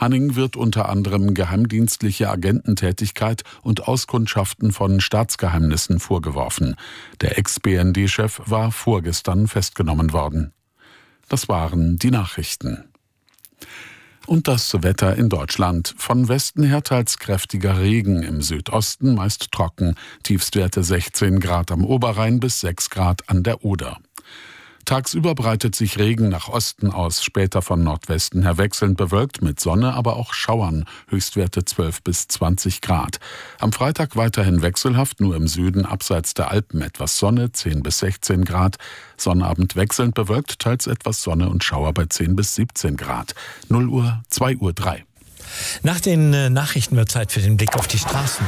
Hanning wird unter anderem geheimdienstliche Agententätigkeit und Auskundschaften von Staatsgeheimnissen vorgeworfen. Der Ex-BND-Chef war vorgestern festgenommen worden. Das waren die Nachrichten. Und das Wetter in Deutschland. Von Westen her teils kräftiger Regen, im Südosten meist trocken. Tiefstwerte 16 Grad am Oberrhein bis 6 Grad an der Oder. Tagsüber breitet sich Regen nach Osten aus, später von Nordwesten her wechselnd bewölkt mit Sonne, aber auch Schauern, Höchstwerte 12 bis 20 Grad. Am Freitag weiterhin wechselhaft, nur im Süden abseits der Alpen etwas Sonne, 10 bis 16 Grad. Sonnabend wechselnd bewölkt, teils etwas Sonne und Schauer bei 10 bis 17 Grad. 0 Uhr, 2 Uhr 3. Nach den Nachrichten wird Zeit für den Blick auf die Straßen.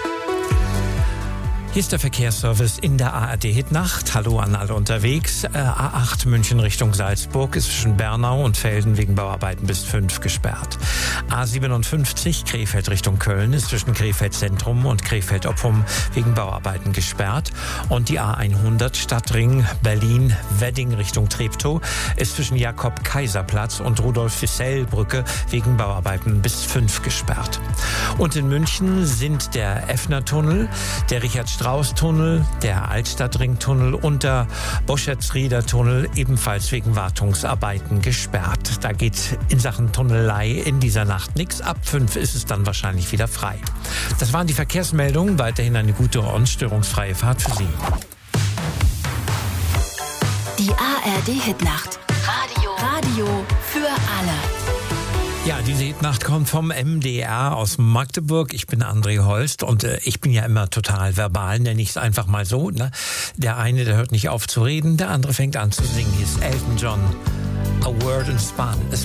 Hier ist der Verkehrsservice in der ARD-Hitnacht. Hallo an alle unterwegs. A8 München Richtung Salzburg ist zwischen Bernau und Velden wegen Bauarbeiten bis 5 gesperrt. A57 Krefeld Richtung Köln ist zwischen Krefeld Zentrum und Krefeld Oppum wegen Bauarbeiten gesperrt. Und die A100 Stadtring Berlin-Wedding Richtung Treptow ist zwischen Jakob-Kaiser-Platz und Rudolf-Wissell-Brücke wegen Bauarbeiten bis 5 gesperrt. Und in München sind der Effner-Tunnel, der Richard-Strauss-Tunnel, der Altstadtring-Tunnel und der Boschetz-Rieder-Tunnel ebenfalls wegen Wartungsarbeiten gesperrt. Da geht in Sachen Tunnelei in dieser Nacht nichts. Ab 5 ist es dann wahrscheinlich wieder frei. Das waren die Verkehrsmeldungen. Weiterhin eine gute und störungsfreie Fahrt für Sie. Die ARD-Hitnacht. Radio für alle. Ja, diese Hitnacht kommt vom MDR aus Magdeburg. Ich bin André Holst und ich bin ja immer total verbal, nenne ich es einfach mal so. Ne? Der eine, der hört nicht auf zu reden, der andere fängt an zu singen. Hier ist Elton John. A word in Spanish.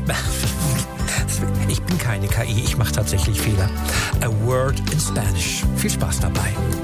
Ich bin keine KI, ich mache tatsächlich Fehler. A word in Spanish. Viel Spaß dabei.